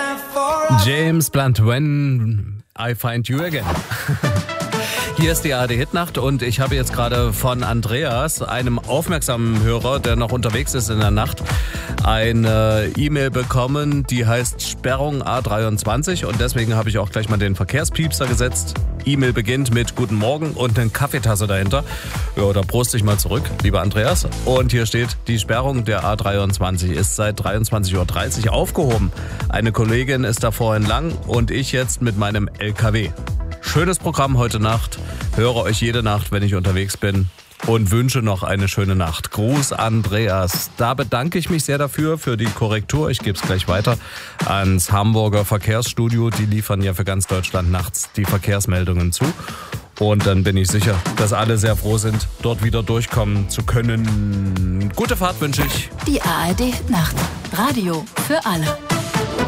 James Blunt, When I Find You Again. Hier ist die ARD-Hitnacht und ich habe jetzt gerade von Andreas, einem aufmerksamen Hörer, der noch unterwegs ist in der Nacht, eine E-Mail bekommen, die heißt Sperrung A23 und deswegen habe ich auch gleich mal den Verkehrspiepser gesetzt. E-Mail beginnt mit Guten Morgen und eine Kaffeetasse dahinter. Ja, da proste ich mal zurück, lieber Andreas. Und hier steht, die Sperrung der A23 ist seit 23.30 Uhr aufgehoben. Eine Kollegin ist da vorhin lang und ich jetzt mit meinem LKW. Schönes Programm heute Nacht. Höre euch jede Nacht, wenn ich unterwegs bin und wünsche noch eine schöne Nacht. Gruß Andreas. Da bedanke ich mich sehr dafür, für die Korrektur. Ich gebe es gleich weiter ans Hamburger Verkehrsstudio. Die liefern ja für ganz Deutschland nachts die Verkehrsmeldungen zu. Und dann bin ich sicher, dass alle sehr froh sind, dort wieder durchkommen zu können. Gute Fahrt wünsche ich. Die ARD Nacht. Radio für alle.